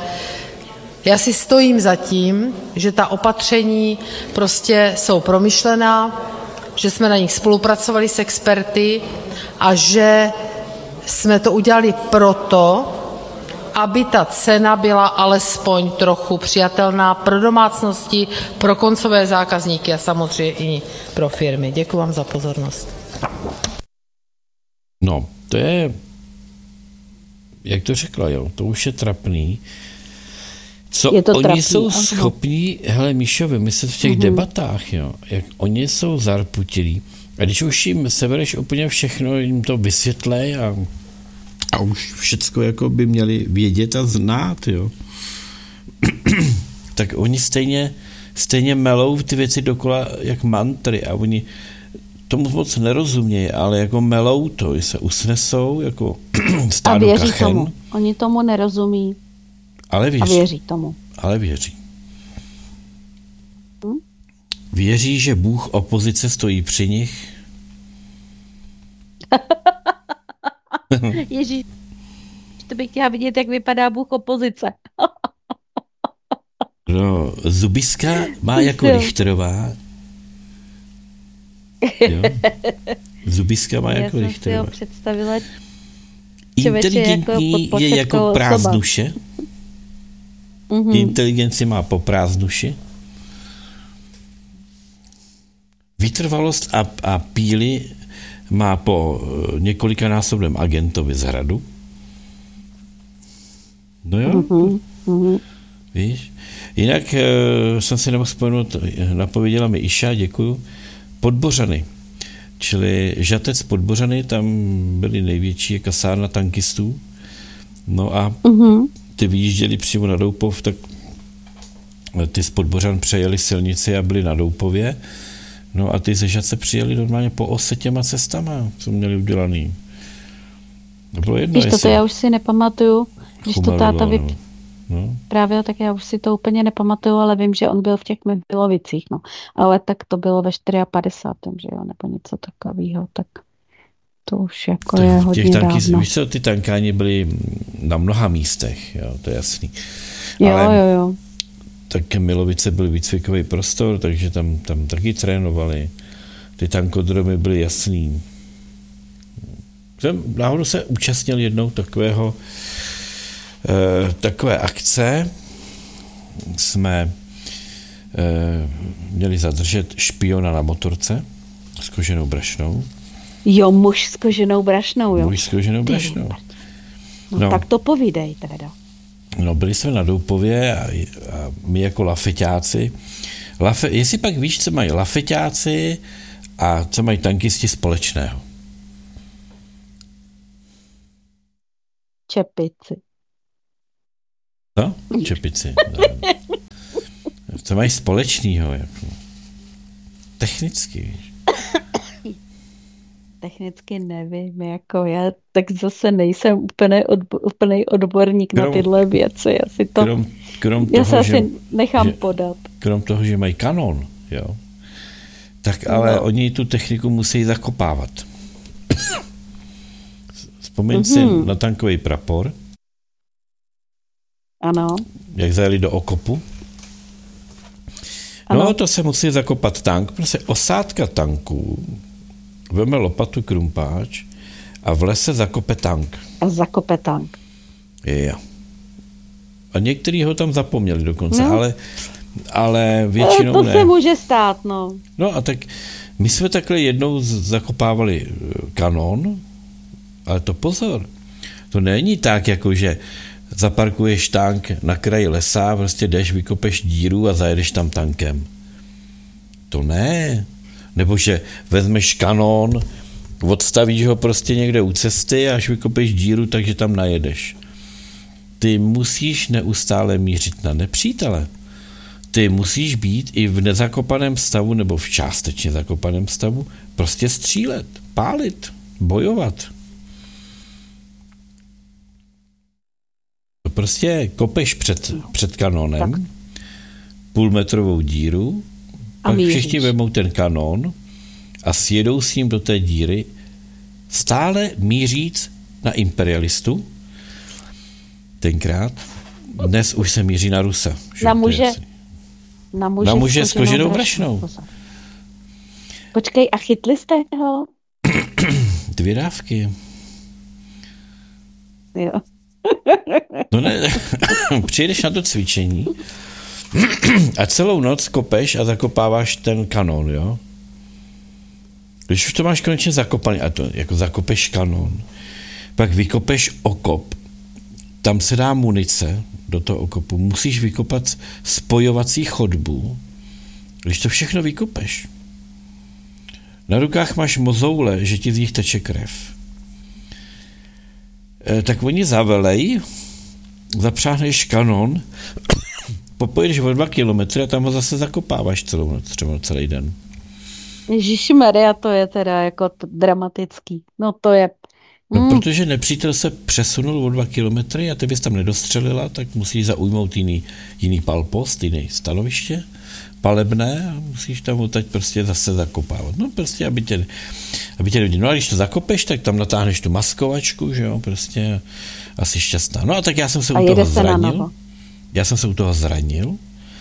já si stojím za tím, že ta opatření prostě jsou promyšlená, že jsme na nich spolupracovali s experty a že jsme to udělali proto, aby ta cena byla alespoň trochu přijatelná pro domácnosti, pro koncové zákazníky a samozřejmě i pro firmy. Děkuji vám za pozornost. No, to je, jak to řekla, jo, to už je trapný. Co oni trapný, jsou aha. schopní, hele Míšo, vymyslet v těch mm-hmm. debatách, jo, jak oni jsou zarputilí. A když už jim sebereš úplně všechno, jim to vysvětlej a, a už všecko jako by měli vědět a znát, jo. Tak oni stejně, stejně melou ty věci dokola jak mantry a oni tomu moc nerozumějí, ale jako melou to, se usnesou jako stádo kachen. A věří tomu. Oni tomu nerozumí. Ale věří. A věří tomu. Ale věří. Hm? Věří, že Bůh opozice stojí při nich. Ježíš, to bych chtěla vidět, jak vypadá Bůh opozice. No, Zubiska má jako Richterová. Jo? Zubiska má jako Richterová. Já jsem si ho představila. Inteligentní jako je jako prázdnuše. Mm-hmm. Inteligenci má po prázdnuši. Vytrvalost a, a píly má po několikanásobném agentovi z hradu. No jo. Mm-hmm. Víš? Jinak e, jsem si nemohl vzpomenout, napověděla mi Iša, děkuju, Podbořany. Čili Žatec Podbořany, tam byly největší kasárna tankistů. No a mm-hmm. ty vyjížděli přímo na Doupov, tak ty z Podbořan přejeli silnici a byli na Doupově. No a ty ze Žatce přijeli normálně po ose těma cestama, co měli udělaný. To bylo jedno, Víš, to já už si nepamatuju, když to táta vyp... no. Právě, tak já už si to úplně nepamatuju, ale vím, že on byl v těch Milovicích, no. Ale tak to bylo ve padesátém čtyřicátém že jo, nebo něco takového, tak to už jako tak je hodně tanky, dávno. Víš co, ty tankáni byly na mnoha místech, jo, to je jasný. Jo, ale jo, jo. Tak Milovice byl výcvikový prostor, takže tam, tam taky trénovali. Ty tankodromy byly jasný. Jsem náhodou se účastnil jednou takového takové akce jsme měli zadržet špiona na motorce s koženou brašnou. Jo, muž s koženou brašnou, jo. Muž s koženou brašnou. No, no tak to povídej teda. No, byli jsme na Doupově a, a my jako lafeťáci. Lafe, jestli pak víš, co mají lafeťáci a co mají tankisti společného? Čepici. No, čepici. Co mají společného? Jako? Technicky, víš. Technicky nevím, jako já tak zase nejsem úplný, odbo, úplný odborník krom, na tyhle věci. Já, si to, krom, krom já toho, se asi že, nechám že, podat. Krom toho, že mají kanon, jo, tak ale no. Oni tu techniku musí zakopávat. Vzpomeň mm-hmm. si na tankový prapor. Ano. Jak zajeli do okopu. No, ano. To se musí zakopat tank, prostě osádka tanků veme lopatu krumpáč a v lese zakope tank. A zakope tank. Jo. A některý ho tam zapomněli dokonce, no. ale, ale většinou to ne. To se může stát, no. No a tak my jsme takhle jednou zakopávali kanon, ale to pozor, to není tak, jako že zaparkuješ tank na kraji lesa, prostě jdeš, vykopeš díru a zajedeš tam tankem. To ne. Nebo že vezmeš kanon, odstavíš ho prostě někde u cesty a až vykopeš díru, takže tam najedeš. Ty musíš neustále mířit na nepřítele. Ty musíš být i v nezakopaném stavu nebo v částečně zakopaném stavu prostě střílet, pálit, bojovat. Prostě kopeš před, před kanonem tak. Půlmetrovou díru, a pak míříš. Všichni vemou ten kanon a sjedou s ním do té díry, stále míříc na imperialistu. Tenkrát. Dnes už se míří na Rusa. Na muže, na muže, na muže s koženou brašnou. Počkej, a chytli jste ho? Dvě dávky. Jo. No ne, přijedeš na to cvičení a celou noc kopeš a zakopáváš ten kanon, jo? Když už to máš konečně zakopaný, a to jako zakopeš kanon, pak vykopeš okop, tam se dá munice do toho okopu, musíš vykopat spojovací chodbu, když to všechno vykopeš. Na rukách máš mozoule, že ti z nich teče krev. E, tak oni zavelej, zapřáhneš kanon, popojedeš o dva kilometry a tam ho zase zakopáváš celou noc, třeba celý den. Ježišmarja, to je teda jako t- dramatický. No to je... No, mm. protože nepřítel se přesunul o dva kilometry a ty bys tam nedostřelila, tak musíš zaujmout jiný, jiný palpost, jiný stanoviště, palebné a musíš tam odtať prostě zase zakopávat. No prostě, aby tě, aby tě neviděli. No a když to zakopeš, tak tam natáhneš tu maskovačku, že jo, prostě asi šťastná. No a tak já jsem se a u toho zranil. Já jsem se u toho zranil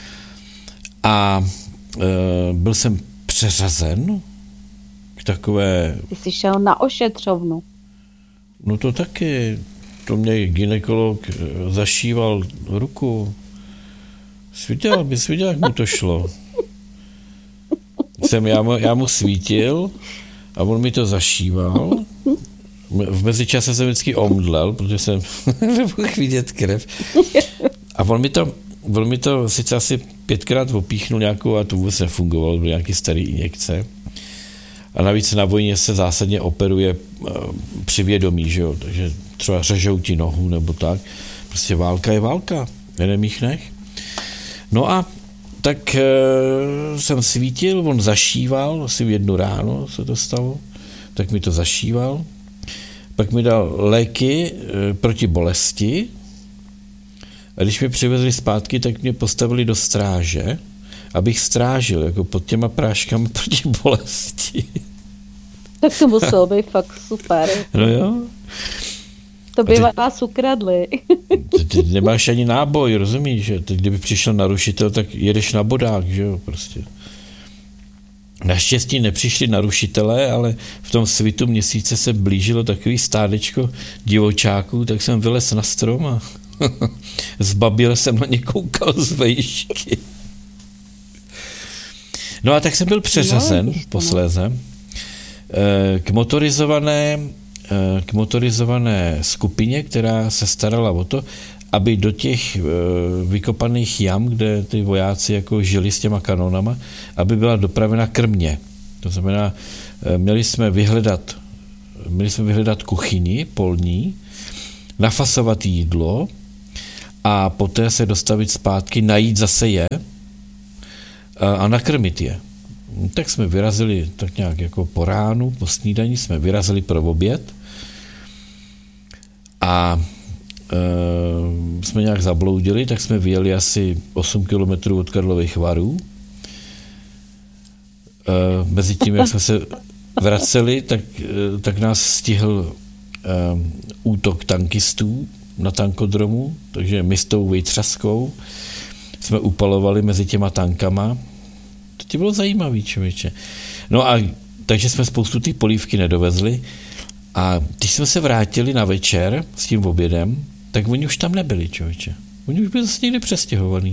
a e, byl jsem přeřazen k takové... Ty jsi šel na ošetřovnu. No to taky. To mě gynekolog zašíval ruku. Svítil by, svítil, jak mu to šlo. Jsem, já, mu, já mu svítil a on mi to zašíval. V mezičase jsem vždycky omdlel, protože jsem nemohl vidět krev. A on mi to, on mi to sice asi pětkrát opíchnul nějakou a to vůbec nefungovalo, byly nějaké staré injekce. A navíc na vojně se zásadně operuje při vědomí, že jo, takže třeba řežou ti nohu nebo tak. Prostě válka je válka, nemích nech. No a tak e, jsem svítil, on zašíval, asi v jednu ráno se to stalo, tak mi to zašíval. Pak mi dal léky e, proti bolesti a když mi přivezli zpátky, tak mě postavili do stráže, abych strážil, jako pod těma práškami proti bolesti. Tak to muselo být fakt super. No jo. To by vás ukradli. Ty, ty nemáš ani náboj, rozumíš, že? Teď, kdyby přišel narušitel, tak jedeš na bodák, že jo, prostě. Naštěstí nepřišli narušitelé, ale v tom svitu měsíce se blížilo takový stádečko divočáků, tak jsem vylez na strom a Zbabil jsem na ně koukal z vejšky. No a tak jsem byl přeřazen no, posléze k motorizované, k motorizované skupině, která se starala o to, aby do těch vykopaných jam, kde ty vojáci jako žili s těma kanonama, aby byla dopravena krmě. To znamená, měli jsme vyhledat, měli jsme vyhledat kuchyni polní, nafasovat jídlo a poté se dostavit zpátky, najít zase je a nakrmit je. Tak jsme vyrazili tak nějak jako po ránu, po snídani jsme vyrazili pro oběd a e, jsme nějak zabloudili, tak jsme vyjeli asi osm kilometrů od Karlových Varů. E, mezi tím, jak jsme se vraceli, tak, e, tak nás stihl e, útok tankistů na tankodromu, takže my s tou vejtřaskou jsme upalovali mezi těma tankama. To bylo zajímavý, člověče. No a takže jsme spoustu té polívky nedovezli a když jsme se vrátili na večer s tím obědem, tak oni už tam nebyli, člověče. Oni už byli zase někde přestěhovaný.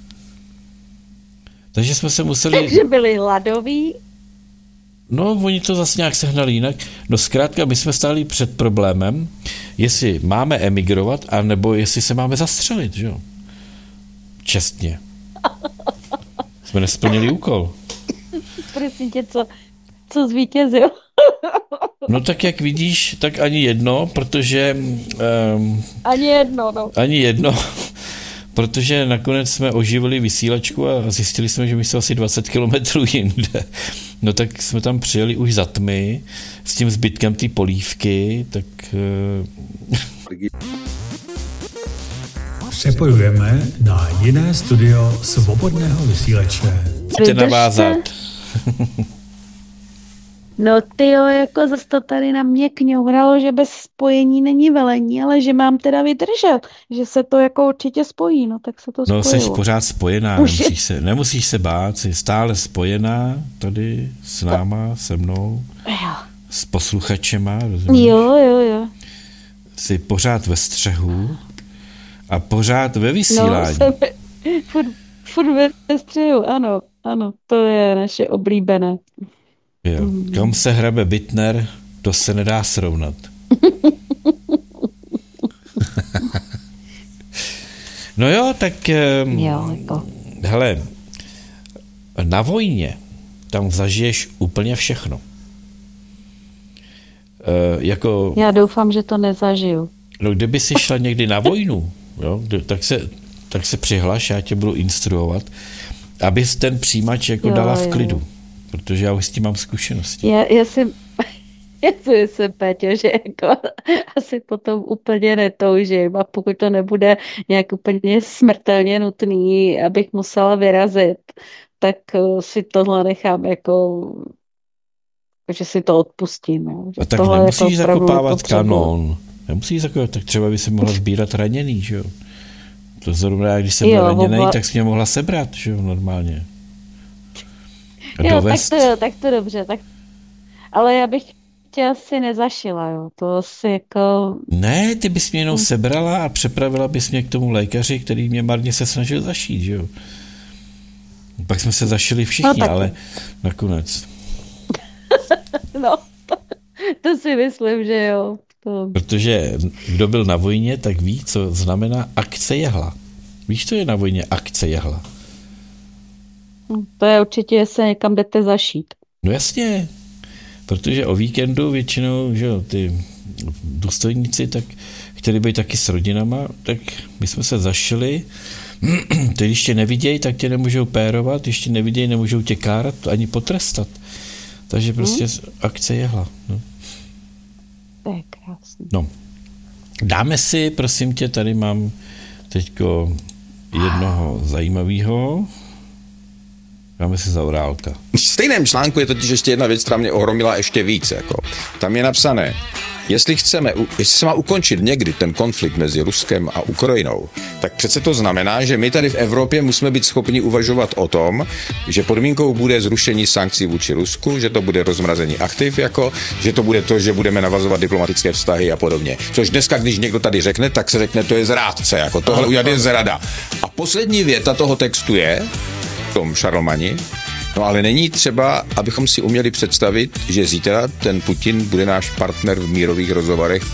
Takže jsme se museli... Takže byli hladoví? No, oni to zase nějak sehnali jinak. No zkrátka, my jsme stáli před problémem, jestli máme emigrovat, anebo jestli se máme zastřelit, že jo? Čestně. Jsme nesplnili úkol. Prosím tě, co, co zvítězil? No tak jak vidíš, tak ani jedno, protože... Um, ani jedno, no. Ani jedno, protože nakonec jsme oživili vysílačku a zjistili jsme, že my jsme asi dvacet kilometrů jinde. No tak jsme tam přijeli už za tmy s tím zbytkem té polívky, tak... Uh... Přepojujeme na jiné studio Svobodného vysílače. Chcete navázat. No tyjo, jako zase to tady na mě kňouralo, že bez spojení není velení, ale že mám teda vydržet, že se to jako určitě spojí, no tak se to spojilo. No jsi pořád spojená, nemusíš se, nemusíš se bát, jsi stále spojená tady s náma, se mnou, jo. S posluchačema, rozumíš? Jo, jo, jo. Jsi pořád ve střehu a pořád ve vysílání. No, jsem furt, furt ve střehu, ano, ano, to je naše oblíbené. Jo. Mm. Kam se hrabe Bittner, to se nedá srovnat. No jo, tak jo, jako. Hele, na vojně tam zažiješ úplně všechno. E, jako, Já doufám, že to nezažiju. No, kdyby si šla někdy na vojnu, jo, tak se, tak se přihlaš, já tě budu instruovat, abys ten přijímač jako jo, dala v klidu. Jo. Protože já už s tím mám zkušenosti. Já, já si, já si myslím, Péťo, že jako asi potom úplně netoužím a pokud to nebude nějak úplně smrtelně nutný, abych musela vyrazit, tak si tohle nechám jako, že si to odpustím. No. A tak nemusíš zakopávat kanon. Nemusíš zakopávat, tak třeba by se mohla sbírat raněný, že jo. To zrovna, když jsem byl raněnej, obla... tak jsi mě mohla sebrat, že jo, normálně. Jo, tak to, tak to dobře, tak... ale já bych tě asi nezašila, jo, to asi jako... Ne, ty bys mě jenom sebrala a přepravila bys mě k tomu lékaři, který mě marně se snažil zašít, že jo. Pak jsme se zašili všichni, no, ale nakonec. No, to, to si myslím, že jo. To... Protože kdo byl na vojně, tak ví, co znamená akce jehla. Víš, co je na vojně akce jehla? To je určitě, jestli se někam jdete zašít. No jasně, protože o víkendu většinou, že jo, ty důstojníci, tak chtěli být taky s rodinama, tak my jsme se zašili, ty když tě nevidějí, tak tě nemůžou pérovat, když tě nevidějí, nemůžou tě kárat, ani potrestat. Takže prostě hmm. akce jehla. No. To je krásný. No. Dáme si, prosím tě, tady mám teďko jednoho zajímavého. Dáme si Zaorálka. V stejném článku je totiž ještě jedna věc, která mě ohromila ještě víc. Jako. Tam je napsané, Jestli chceme, jestli se má ukončit někdy ten konflikt mezi Ruskem a Ukrajinou, tak přece to znamená, že my tady v Evropě musíme být schopni uvažovat o tom, že podmínkou bude zrušení sankcí vůči Rusku, že to bude rozmrazení aktiv, jako, že to bude to, že budeme navazovat diplomatické vztahy a podobně. Což dneska, když někdo tady řekne, tak se řekne, to je zrádce, jako tohle udělat je zrada. A poslední věta toho textu je, v tom Šarlmani, no ale není třeba, abychom si uměli představit, že zítra ten Putin bude náš partner v mírových rozhovorech